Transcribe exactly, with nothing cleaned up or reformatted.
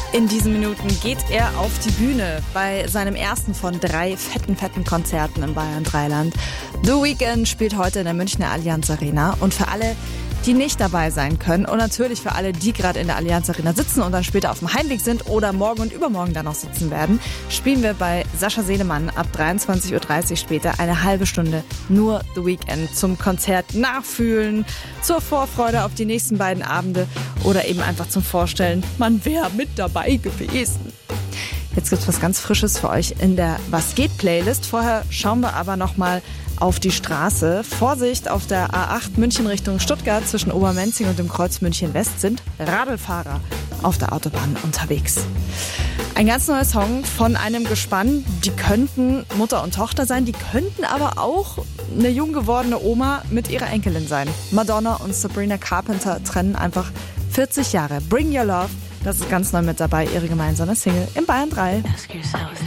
In diesen Minuten geht er auf die Bühne bei seinem ersten von drei fetten, fetten Konzerten im Bayern Dreiland. The Weeknd spielt heute in der Münchner Allianz Arena. Und für alle, die nicht dabei sein können und natürlich für alle, die gerade in der Allianz Arena sitzen und dann später auf dem Heimweg sind oder morgen und übermorgen dann noch sitzen werden, spielen wir bei Sascha Selemann ab dreiundzwanzig Uhr dreißig später eine halbe Stunde nur The Weeknd zum Konzert nachfühlen, zur Vorfreude auf die nächsten beiden Abende oder eben einfach zum Vorstellen, man wäre mit dabei gewesen. Jetzt gibt's was ganz Frisches für euch in der Was geht Playlist. Vorher schauen wir aber nochmal auf die Straße. Vorsicht, auf der A acht München Richtung Stuttgart zwischen Obermenzing und dem Kreuz München West sind Radlfahrer auf der Autobahn unterwegs. Ein ganz neuer Song von einem Gespann. Die könnten Mutter und Tochter sein, die könnten aber auch eine jung gewordene Oma mit ihrer Enkelin sein. Madonna und Sabrina Carpenter trennen einfach vierzig Jahre. Bring Your Love, das ist ganz neu mit dabei, ihre gemeinsame Single im Bayern drei. Ask yourself